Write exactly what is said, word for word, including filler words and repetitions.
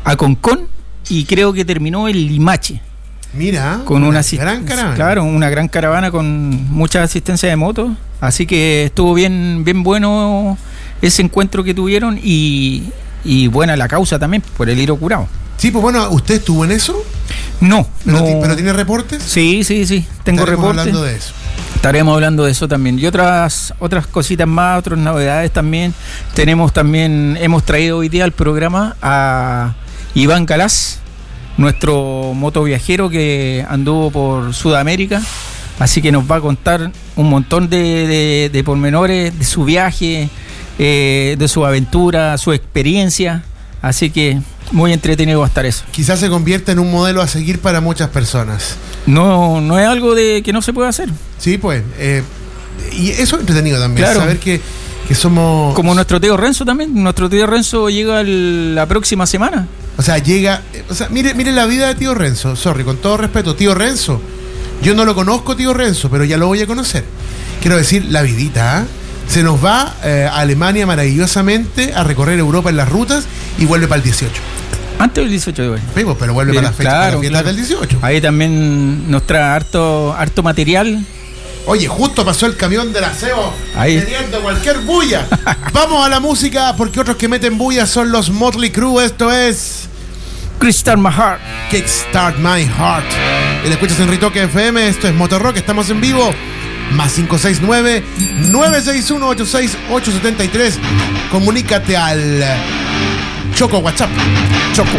a Concón y creo que terminó en Limache. Mira, con una, una gran caravana. Claro, una gran caravana con mucha asistencia de motos. Así que estuvo bien, bien bueno ese encuentro que tuvieron y, y buena la causa también por el hilo curado. Sí, pues bueno, ¿usted estuvo en eso? No, ¿Pero, no. ti- ¿pero tiene reportes? Sí, sí, sí, tengo Estaremos reportes. hablando de eso. Estaremos hablando de eso también. Y otras otras cositas más, otras novedades también. Tenemos también, hemos traído hoy día al programa a Iván Galás, nuestro motoviajero que anduvo por Sudamérica. Así que nos va a contar un montón de, de, de pormenores de su viaje, eh, de su aventura, su experiencia. Así que muy entretenido va a estar eso. Quizás se convierta en un modelo a seguir para muchas personas. No, no es algo de que no se puede hacer. Sí, pues. Eh, y eso es entretenido también, Claro. saber que, que somos... Como nuestro tío Renzo también. Nuestro tío Renzo llega el- la próxima semana. O sea, llega... O sea, mire, mire la vida de tío Renzo. Sorry, con todo respeto. Tío Renzo. Yo no lo conozco, tío Renzo, pero ya lo voy a conocer. Quiero decir, la vidita, ¿eh? Se nos va eh, a Alemania maravillosamente a recorrer Europa en las rutas y vuelve para el dieciocho. Antes del dieciocho de hoy. Pero, pero vuelve Pero, para las fechas, claro, para las fiestas claro. del dieciocho. Ahí también nos trae harto, harto material. Oye, justo pasó el camión del aseo Ahí. teniendo cualquier bulla. Vamos a la música, porque otros que meten bulla son los Motley Crue. Esto es Crystal Mahar. Kickstart My Heart. Y lo escuchas en Ritoque F M. Esto es Motorrock. Estamos en vivo. Más cinco seis nueve, nueve seis uno, ocho seis ocho siete tres. Comunícate al Choco WhatsApp. Choco